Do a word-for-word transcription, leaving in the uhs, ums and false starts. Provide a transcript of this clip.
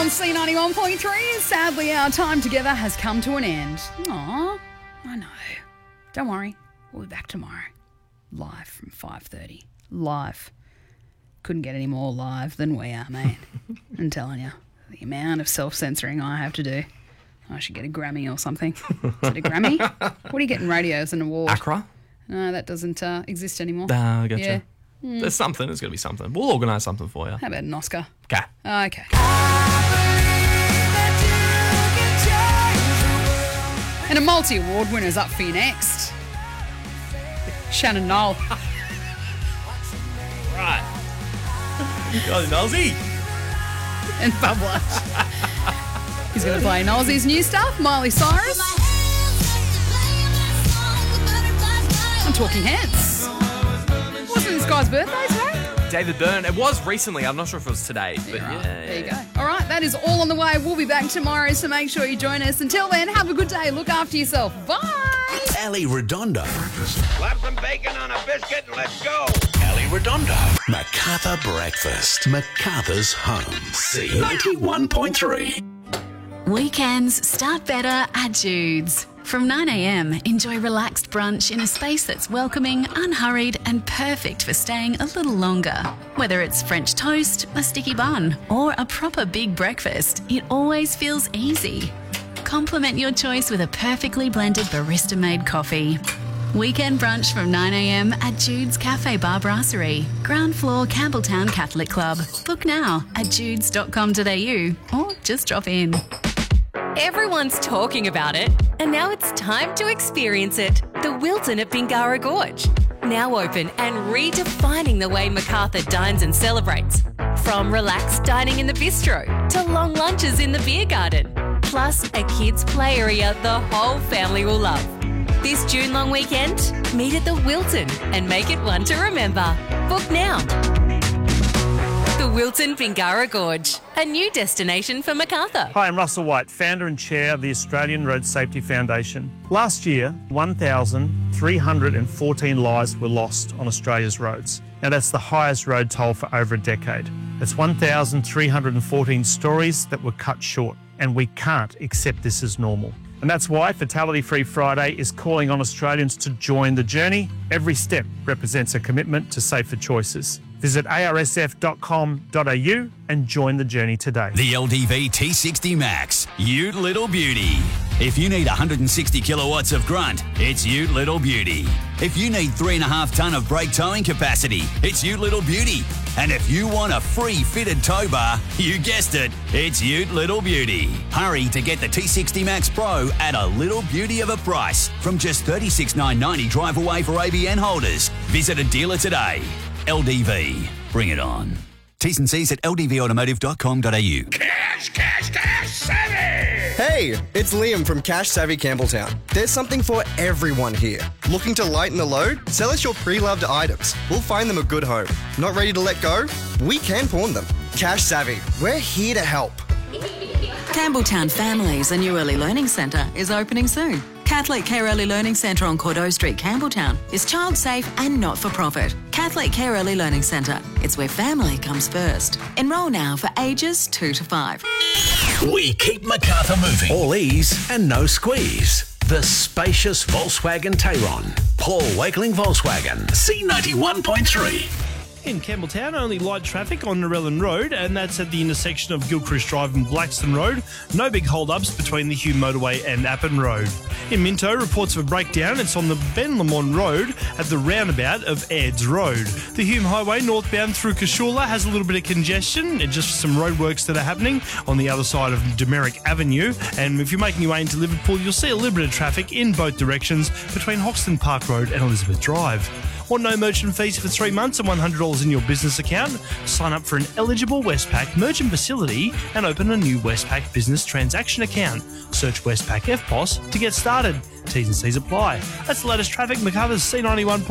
On C ninety-one point three, sadly our time together has come to an end. Aw, I know. Don't worry, we'll be back tomorrow. Live from five thirty. Live. Couldn't get any more live than we are, mate. I'm telling you, the amount of self-censoring I have to do. I should get a Grammy or something. Is it a Grammy? What do you get in radio as an award? Accra? No, that doesn't uh, exist anymore. Ah, uh, gotcha. Yeah. There's something. There's going to be something. We'll organise something for you. How about an Oscar? Okay. Okay. And a multi-award winner's up for you next. Shannon Knoll. Right. Got Nolsey. And Bubbler. He's going to play Nolsey's new stuff, Miley Cyrus. I'm Talking Heads. Wasn't this guy's birthday today? David Byrne. It was recently. I'm not sure if it was today. But Yeah, right. yeah, There you yeah. go. All right, that is all on the way. We'll be back tomorrow, so make sure you join us. Until then, have a good day. Look after yourself. Bye. Ali Redondo. Slap some bacon on a biscuit and let's go. Ali Redondo. Macarthur Breakfast. Macarthur's home. C ninety-one point three. Weekends start better at Jude's. From nine a.m, enjoy relaxed brunch in a space that's welcoming, unhurried and perfect for staying a little longer. Whether it's French toast, a sticky bun or a proper big breakfast, it always feels easy. Complement your choice with a perfectly blended barista-made coffee. Weekend brunch from nine a.m. at Jude's Cafe Bar Brasserie, ground floor Campbelltown Catholic Club. Book now at judes dot com dot a u or just drop in. Everyone's talking about it, and now it's time to experience it. The Wilton at Bingara Gorge. Now open and redefining the way Macarthur dines and celebrates. From relaxed dining in the bistro to long lunches in the beer garden. Plus a kids' play area the whole family will love. This June long weekend, meet at the Wilton and make it one to remember. Book now. The Wilton Bingara Gorge, a new destination for Macarthur. Hi, I'm Russell White, founder and chair of the Australian Road Safety Foundation. Last year, one thousand three hundred fourteen lives were lost on Australia's roads. Now, that's the highest road toll for over a decade. That's one thousand three hundred fourteen stories that were cut short, and we can't accept this as normal. And that's why Fatality Free Friday is calling on Australians to join the journey. Every step represents a commitment to safer choices. Visit a r s f dot com dot a u and join the journey today. The L D V T sixty Max, Ute Little Beauty. If you need one hundred sixty kilowatts of grunt, it's Ute Little Beauty. If you need three and a half tonne of brake towing capacity, it's Ute Little Beauty. And if you want a free fitted tow bar, you guessed it, it's Ute Little Beauty. Hurry to get the T sixty Max Pro at a little beauty of a price from just thirty-six thousand nine hundred ninety drive away for A B N holders. Visit a dealer today. L D V. Bring it on. T's and C's at l d v automotive dot com dot a u. Cash, cash, cash, savvy! Hey, it's Liam from Cash Savvy Campbelltown. There's something for everyone here. Looking to lighten the load? Sell us your pre-loved items. We'll find them a good home. Not ready to let go? We can pawn them. Cash Savvy, we're here to help. Campbelltown Families, a new early learning centre, is opening soon. Catholic Care Early Learning Centre on Cordeaux Street, Campbelltown is child safe and not for profit. Catholic Care Early Learning Centre. It's where family comes first. Enrol now for ages two to five. We keep Macarthur moving. All ease and no squeeze. The spacious Volkswagen Tayron. Paul Wakeling Volkswagen. C ninety-one point three. In Campbelltown, only light traffic on Narellan Road, and that's at the intersection of Gilchrist Drive and Blackstone Road. No big hold-ups between the Hume Motorway and Appin Road. In Minto, reports of a breakdown. It's on the Ben Lamont Road at the roundabout of Aids Road. The Hume Highway northbound through Cashula has a little bit of congestion, and just some roadworks that are happening on the other side of Demerick Avenue. And if you're making your way into Liverpool, you'll see a little bit of traffic in both directions between Hoxton Park Road and Elizabeth Drive. Want no merchant fees for three months and one hundred dollars in your business account? Sign up for an eligible Westpac merchant facility and open a new Westpac business transaction account. Search Westpac F P O S to get started. T's and C's apply. That's the latest traffic. Macarthur's C ninety-one.